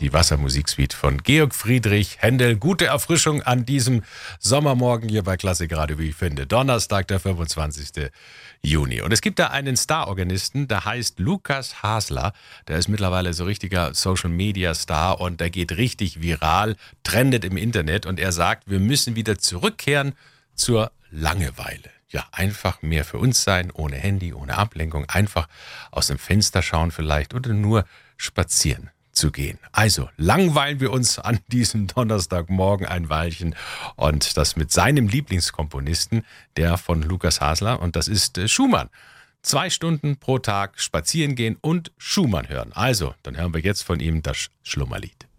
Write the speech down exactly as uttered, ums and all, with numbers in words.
die Wassermusiksuite von Georg Friedrich Händel. Gute Erfrischung an diesem Sommermorgen hier bei Klassik Radio, wie ich finde. Donnerstag, der fünfundzwanzigste Juni. Und es gibt da einen Star-Organisten, der heißt Lukas Hasler. Der ist mittlerweile so richtiger Social-Media-Star und der geht richtig viral, trendet im Internet. Und er sagt, wir müssen wieder zurückkehren zur Langeweile. Ja, einfach mehr für uns sein, ohne Handy, ohne Ablenkung, einfach aus dem Fenster schauen vielleicht oder nur spazieren zu gehen. Also langweilen wir uns an diesem Donnerstagmorgen ein Weilchen und das mit seinem Lieblingskomponisten, der von Lukas Hasler, und das ist Schumann. Zwei Stunden pro Tag spazieren gehen und Schumann hören. Also, dann hören wir jetzt von ihm das Schlummerlied.